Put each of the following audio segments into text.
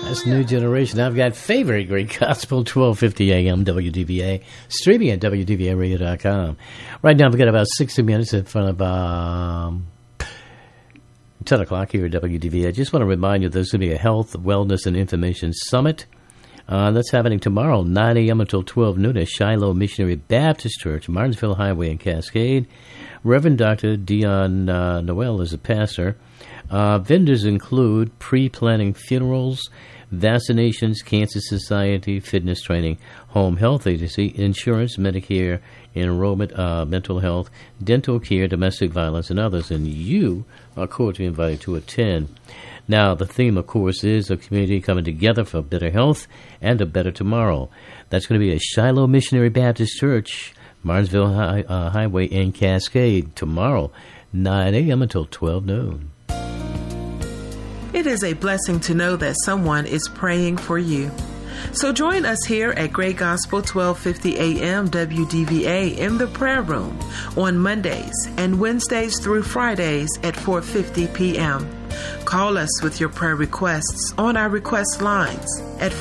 That's New Generation. I've got Favorite Great Gospel, 1250 AM WDVA, streaming at WDVAradio.com. Right now, we've got about 60 minutes in front of 10 o'clock here at WDVA. I just want to remind you there's going to be a Health, Wellness, and Information Summit. That's happening tomorrow, 9 a.m. until 12 noon at Shiloh Missionary Baptist Church, Martinsville Highway in Cascade. Reverend Dr. Dion Noel is a pastor. Vendors include pre-planning funerals, vaccinations, Cancer Society, fitness training, home health agency, insurance, Medicare, enrollment, mental health, dental care, domestic violence, and others. And you are cordially invited to attend. Now, the theme, of course, is a community coming together for better health and a better tomorrow. That's going to be at Shiloh Missionary Baptist Church, Martinsville Highway in Cascade, tomorrow, 9 a.m. until 12 noon. It is a blessing to know that someone is praying for you. So join us here at Great Gospel 1250 AM WDVA in the prayer room on Mondays and Wednesdays through Fridays at 4:50 p.m. Call us with your prayer requests on our request lines at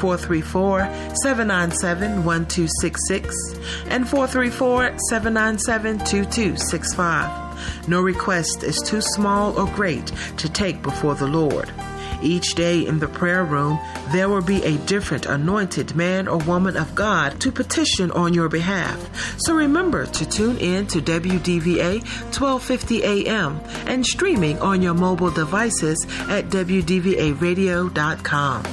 434-797-1266 and 434-797-2265. No request is too small or great to take before the Lord. Each day in the prayer room, there will be a different anointed man or woman of God to petition on your behalf. So remember to tune in to WDVA 1250 AM and streaming on your mobile devices at WDVAradio.com.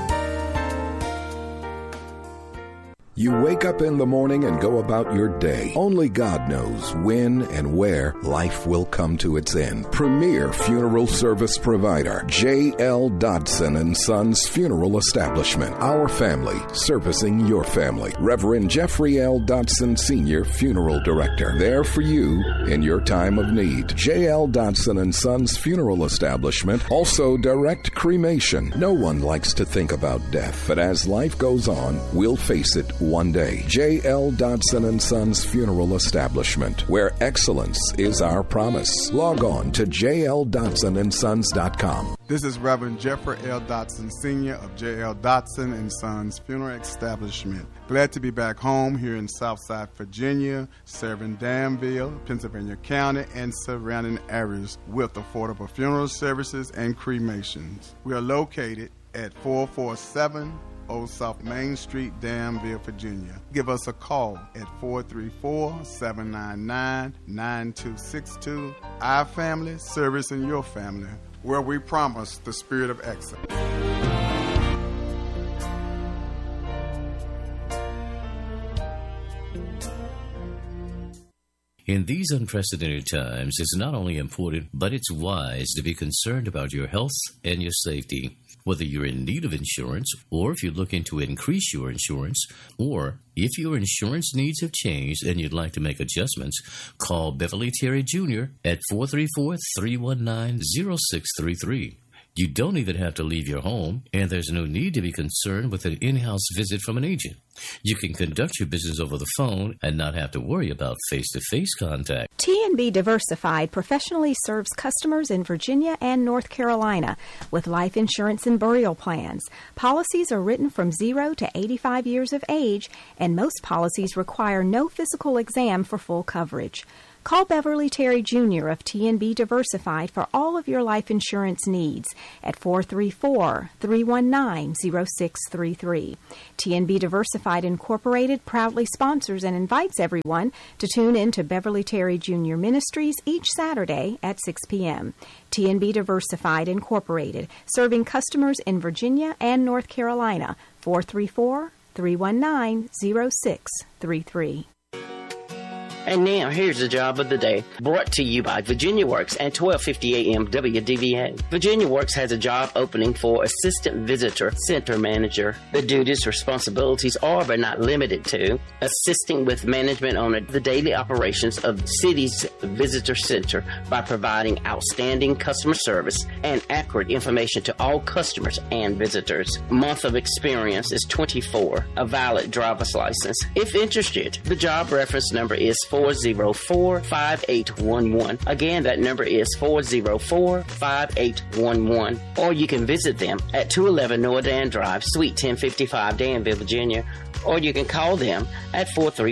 You wake up in the morning and go about your day. Only God knows when and where life will come to its end. Premier funeral service provider, J.L. Dodson & Sons Funeral Establishment. Our family, servicing your family. Reverend Jeffrey L. Dodson Sr., Funeral Director. There for you in your time of need. J.L. Dodson & Sons Funeral Establishment. Also direct cremation. No one likes to think about death, but as life goes on, we'll face it one day. J.L. Dodson & Sons Funeral Establishment, where excellence is our promise. Log on to jldodsonandsons.com. This is Reverend Jeffrey L. Dodson Sr. of J.L. Dodson & Sons Funeral Establishment. Glad to be back home here in Southside, Virginia, serving Danville, Pennsylvania County, and surrounding areas with affordable funeral services and cremations. We are located at 447 Old South Main Street, Danville, Virginia. Give us a call at 434-799-9262. Our family, servicing your family, where we promise the spirit of excellence. In these unprecedented times, it's not only important, but it's wise to be concerned about your health and your safety. Whether you're in need of insurance, or if you're looking to increase your insurance, or if your insurance needs have changed and you'd like to make adjustments, call Beverly Terry Jr. at 434-319-0633. You don't even have to leave your home, and there's no need to be concerned with an in-house visit from an agent. You can conduct your business over the phone and not have to worry about face-to-face contact. T&B Diversified professionally serves customers in Virginia and North Carolina with life insurance and burial plans. Policies are written from 0 to 85 years of age, and most policies require no physical exam for full coverage. Call Beverly Terry Jr. of T&B Diversified for all of your life insurance needs at 434-319-0633. T&B Diversified Incorporated proudly sponsors and invites everyone to tune in to Beverly Terry Jr. Ministries each Saturday at 6 p.m. T&B Diversified Incorporated, serving customers in Virginia and North Carolina. 434-319-0633. And now, here's the job of the day, brought to you by Virginia Works and 1250 AM WDVA. Virginia Works has a job opening for Assistant Visitor Center Manager. The duties, responsibilities are, but not limited to, assisting with management on the daily operations of the city's visitor center by providing outstanding customer service and accurate information to all customers and visitors. Month of experience is 24, a valid driver's license. If interested, the job reference number is 404-5811. Again, that number is 404-5811. Or you can visit them at 211 Noah Dan Drive, Suite 1055, Danville, Virginia. Or you can call them at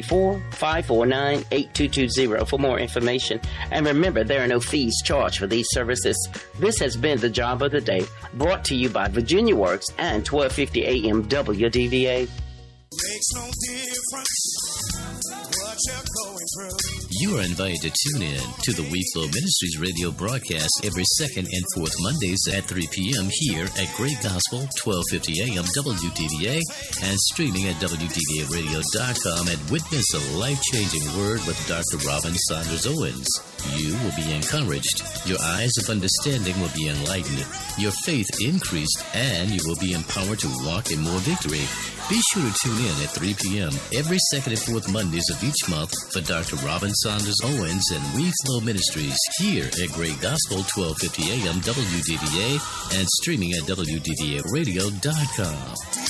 434-549-8220 for more information. And remember, there are no fees charged for these services. This has been the Job of the Day, brought to you by Virginia Works and 1250 AM WDVA. Makes no difference what you're going through. You are invited to tune in to the We Flow Ministries radio broadcast every second and fourth Mondays at 3 p.m. here at Great Gospel, 1250 AM WDVA, and streaming at WDVAradio.com, and witness a life-changing word with Dr. Robin Saunders Owens. You will be encouraged, your eyes of understanding will be enlightened, your faith increased, and you will be empowered to walk in more victory. Be sure to tune in at 3 p.m. every second and fourth Mondays of each month for Dr. Robin Saunders Owens and We Flow Ministries here at Great Gospel, 1250 AM WDVA, and streaming at WDVAradio.com.